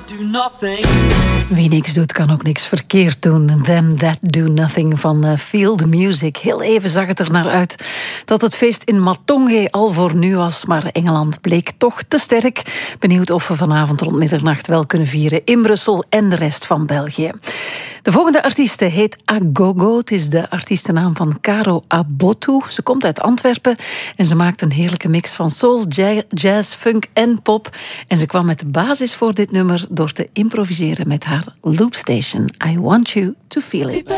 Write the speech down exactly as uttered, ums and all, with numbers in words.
do nothing. Wie niks doet, kan ook niks verkeerd doen. Them That Do Nothing van uh, Field Music. Heel even zag het er naar uit dat het feest in Matonge al voor nu was. Maar Engeland bleek toch te sterk. Benieuwd of we vanavond rond middernacht wel kunnen vieren in Brussel en de rest van België. De volgende artieste heet Agogo. Het is de artiestennaam van Caro Abotu. Ze komt uit Antwerpen en ze maakt een heerlijke mix van soul, jazz, funk en pop. En ze kwam met de basis voor dit nummer door te improviseren met haar loopstation. I Want You To Feel It.